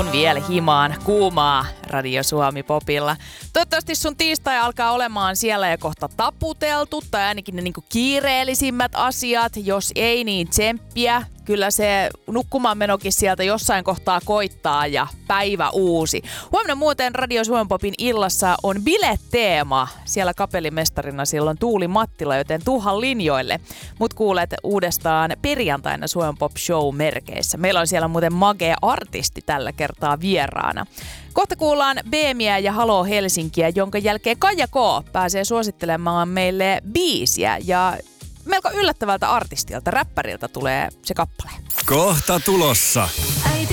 kun vielä himaan kuumaa Radio Suomi Popilla. Toivottavasti sun tiistai alkaa olemaan siellä jo kohta taputeltu, tai ainakin ne niinku kiireellisimmät asiat. Jos ei, niin tsemppiä. Kyllä se nukkumaan menokin sieltä jossain kohtaa koittaa ja päivä uusi. Huomenna muuten Radio Suomi Popin illassa on bileteema. Siellä kapellimestarina silloin Tuuli Mattila, joten tuuhan linjoille. Mut kuulet uudestaan perjantaina Suomi Pop Show merkeissä. Meillä on siellä muuten magea artisti tällä kertaa vieraana. Kohta kuullaan Beemiä ja Halo Helsinkiä, jonka jälkeen Kaija K. pääsee suosittelemaan meille biisiä. Ja melko yllättävältä artistilta, räppäriltä tulee se kappale. Kohta tulossa.